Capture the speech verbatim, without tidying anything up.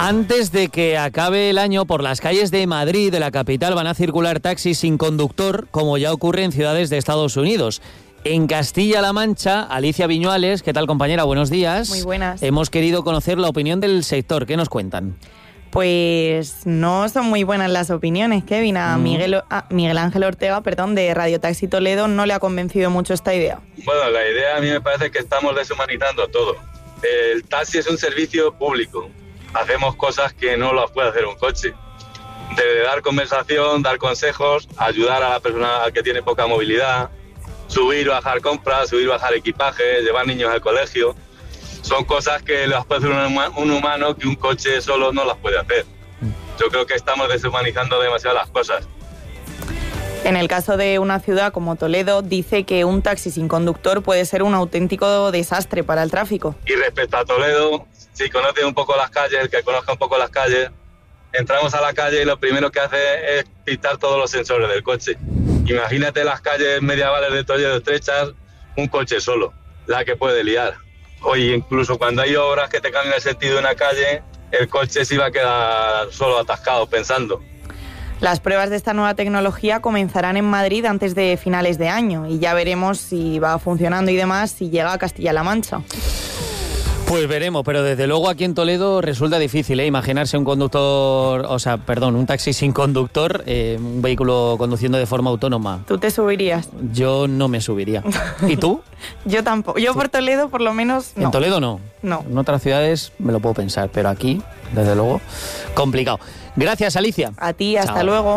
Antes de que acabe el año, por las calles de Madrid, de la capital, van a circular taxis sin conductor, como ya ocurre en ciudades de Estados Unidos. En Castilla-La Mancha, Alicia Viñuales, ¿qué tal, compañera? Buenos días. Muy buenas. Hemos querido conocer la opinión del sector. ¿Qué nos cuentan? Pues no son muy buenas las opiniones, Kevin. A, Mm. Miguel, a Miguel Ángel Ortega, perdón, de Radio Taxi Toledo, no le ha convencido mucho esta idea. Bueno, la idea a mí me parece que estamos deshumanizando todo. El taxi es un servicio público. Hacemos cosas que no las puede hacer un coche. De dar conversación, dar consejos, ayudar a la persona que tiene poca movilidad, subir, bajar compras, subir, bajar equipaje, llevar niños al colegio. Son cosas que las puede hacer un, un humano que un coche solo no las puede hacer. Yo creo que estamos deshumanizando demasiado las cosas. En el caso de una ciudad como Toledo, dice que un taxi sin conductor puede ser un auténtico desastre para el tráfico. Y respecto a Toledo, si conoces un poco las calles, el que conozca un poco las calles, entramos a la calle y lo primero que hace es quitar todos los sensores del coche. Imagínate las calles medievales de Toledo estrechas, un coche solo, la que puede liar. Oye, incluso cuando hay obras que te cambian el sentido de una calle, el coche se iba a quedar solo atascado pensando. Las pruebas de esta nueva tecnología comenzarán en Madrid antes de finales de año y ya veremos si va funcionando y demás, si llega a Castilla-La Mancha. Pues veremos, pero desde luego aquí en Toledo resulta difícil, ¿eh? Imaginarse un conductor, o sea, perdón, un taxi sin conductor, eh, un vehículo conduciendo de forma autónoma. ¿Tú te subirías? Yo no me subiría. ¿Y tú? Yo tampoco. Yo por Toledo, por lo menos, no. En Toledo no. No. En otras ciudades me lo puedo pensar, pero aquí, desde luego, complicado. Gracias, Alicia. A ti, hasta Chao. luego.